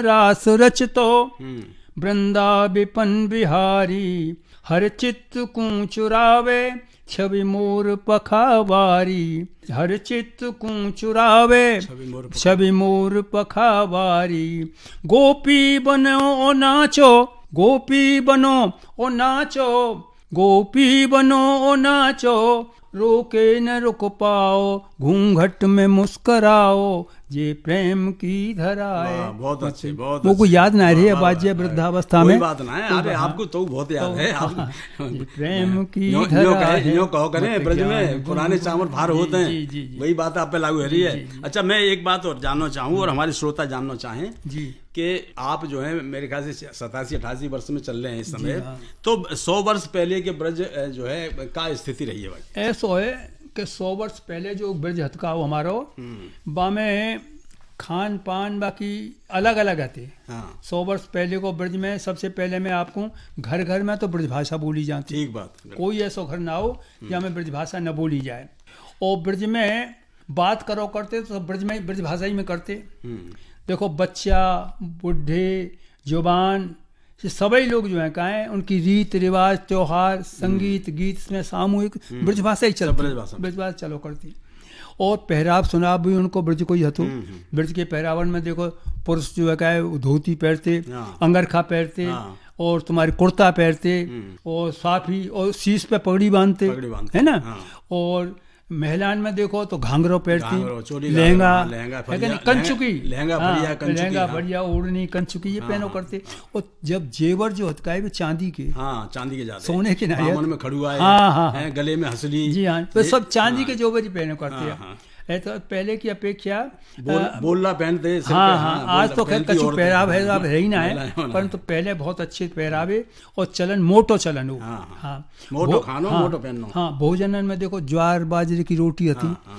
रास रचतो, वृंदा विपन बिहारी, हर चित्त को चुरावे, छवि मोर पखावारी। हर चित्त को चुरावे, छवि मोर पखावारी। गोपी बनो ओ नाचो, गोपी बनो ओ नाचो, गोपी बनो ओ नाचो, रोके न रुक पाओ, घूंघट में मुस्कराओ, ये प्रेम की धराए। बहुत अच्छे, बहुत वो को याद ना रही है बाज्य वृद्धावस्था में। कोई बात ना है, अरे आपको तो बहुत याद है। ये प्रेम की धराए, यूं कहो करें ब्रज में पुराने चावल भार होते हैं, वही बात आप पे लागू हो रही है। अच्छा, मैं एक बात और जानना चाहूँ और हमारे श्रोता जानना चाहें जी कि आप जो है मेरे ख्याल से 87-88 वर्ष में चल रहे हैं इस समय, तो 100 वर्ष पहले के ब्रज जो है क्या स्थिति रही है भाई? ऐसा है कि 100 वर्ष पहले जो ब्रज हथकाव हमारो बामे खान पान बाकी अलग अलग आते। 100 वर्ष पहले को ब्रज में सबसे पहले मैं आपको घर घर में तो ब्रज भाषा बोली जाती। ठीक बात, कोई ऐसा घर ना हो जहाँ में ब्रज भाषा न बोली जाए। और ब्रज में बात करो करते तो ब्रज में ब्रज भाषा ही में करते। देखो बच्चा बुढ़े जुबान ये सभी लोग जो है कहें उनकी रीत रिवाज त्योहार संगीत गीत में सामूहिक ब्रज भाषा ही चलती, ब्रज भाषा चलो करती। और पहराव सुनाव भी उनको ब्रज को ही हतो। ब्रज के पहरावन में देखो पुरुष जो है कहे धोती पहनते, अंगरखा पहनते, और तुम्हारी कुर्ता पहनते, और साफी और शीश पे पगड़ी बांधते, है ना। और महिलान में देखो तो घाघरो पहनती, लहंगा कंचुकी, लहंगा बढ़िया ओढ़नी कंचुकी ये पहनो करते। और जब जेवर जो हथकाए भी चांदी के, चांदी के जाते, सोने के नहीं, में खड़ुआ है, गले में हंसली, जी हाँ, तो सब चांदी के जेवर ही पहनो करते हैं। तो पहले की अपेक्षा बोलना पहनते। आज तो खैर कछु पहराव है अब है ही ना है, परंतु पहले बहुत अच्छे पहरावे और चलन मोटो चलन हो। मोटो खानो मोटो पहनो। भोजन में देखो ज्वार बाजरे की रोटी थी,